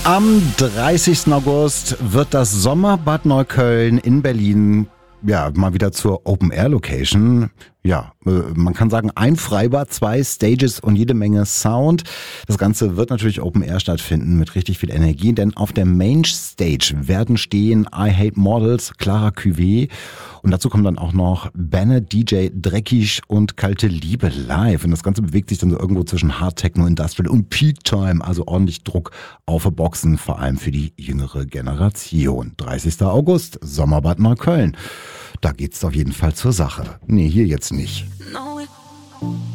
Am 30. August wird das Sommerbad Neukölln in Berlin mal wieder zur Open-Air-Location. Ja, man kann sagen, ein Freibad, 2 Stages und jede Menge Sound. Das Ganze wird natürlich Open Air stattfinden mit richtig viel Energie, denn auf der Main Stage werden stehen I Hate Models, Clara Cuvée und dazu kommen dann auch noch Banner, DJ Dreckig und Kalte Liebe live. Und das Ganze bewegt sich dann so irgendwo zwischen Hard Techno, Industrial und Peak Time, also ordentlich Druck auf die Boxen, vor allem für die jüngere Generation. 30. August, Sommerbad Neukölln. Da geht's auf jeden Fall zur Sache. Nee, hier jetzt nicht.